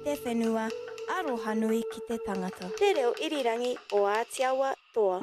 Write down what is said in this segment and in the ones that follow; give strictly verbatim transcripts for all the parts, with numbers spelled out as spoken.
te whenua, aroha nui ki te tangata. Te reo irirangi o Ātiawa toa.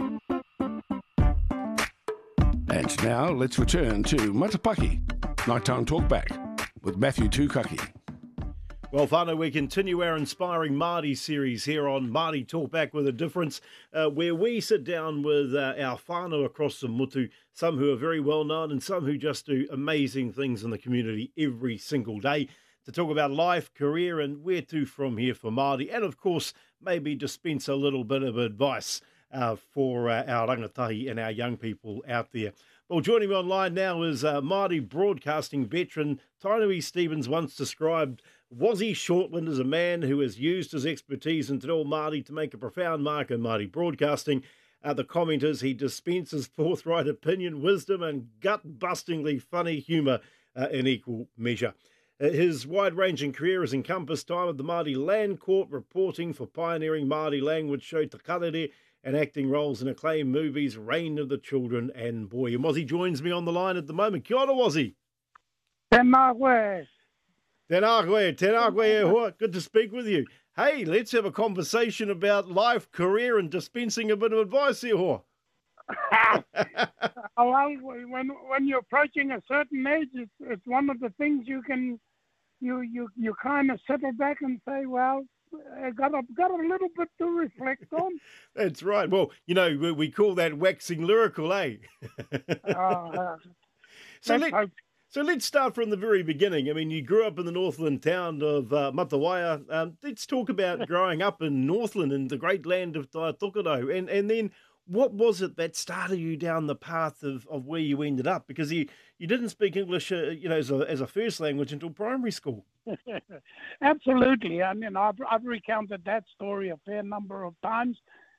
And now let's return to Matapaki, Nighttime Talkback with Matthew Tukaki. Well, whānau, we continue our Inspiring Māori series here on Māori Talkback with a Difference, uh, where we sit down with uh, our whānau across the mutu, some who are very well known and some who just do amazing things in the community every single day, to talk about life, career and where to from here for Māori, and of course maybe dispense a little bit of advice uh, for uh, our rangatahi and our young people out there. Well, joining me online now is uh, Māori broadcasting veteran Tainui Stevens, once described Wazzy Shortland as a man who has used his expertise in Te Reo Māori to make a profound mark in Māori broadcasting. Uh, the comment is he dispenses forthright opinion, wisdom and gut-bustingly funny humour uh, in equal measure. Uh, his wide-ranging career has encompassed time at the Māori Land Court, reporting for pioneering Māori language show Te Karere, and acting roles in acclaimed movies Reign of the Children and Boy. And Wazzy joins me on the line at the moment. Kia ora, Wazzy. Tēnā koe. Tēnā koe, tēnā koe e hoa. Good to speak with you. Hey, let's have a conversation about life, career and dispensing a bit of advice here, hoa. Well, when when you're approaching a certain age, it's, it's one of the things you can, you you, you kind of settle back and say, well, I got a, got a little bit to reflect on. That's right. Well, you know, we, we call that waxing lyrical, eh? uh, so, let's let, hope. so let's start from the very beginning. I mean, you grew up in the Northland town of uh, Matawaia. Um, let's talk about growing up in Northland, in the great land of Tokoro. And, and then what was it that started you down the path of, of where you ended up? Because you, you didn't speak English, uh, you know, as a, as a first language until primary school. Absolutely. I mean, I've, I've recounted that story a fair number of times.